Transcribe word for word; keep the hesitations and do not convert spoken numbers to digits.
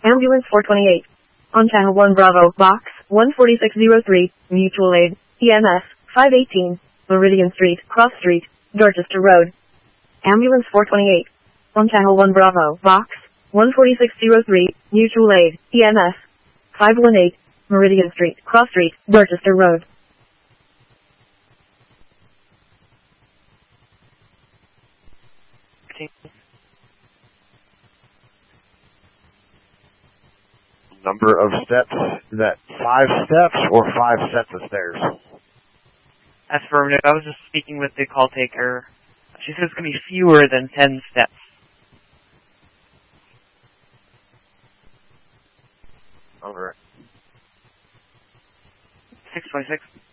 Ambulance four twenty-eight. On channel one Bravo, box one forty-six oh three, mutual aid, E M S, five eighteen, Meridian Street, Cross Street, Dorchester Road. Ambulance four twenty-eight. On channel one Bravo, box one forty-six oh three, mutual aid, E M S, five eighteen, Meridian Street, Cross Street, Dorchester Road. Number of steps, is that five steps or five sets of stairs? Affirmative. I was just speaking with the call taker. She says it's going to be fewer than ten steps. Over. six twenty-six.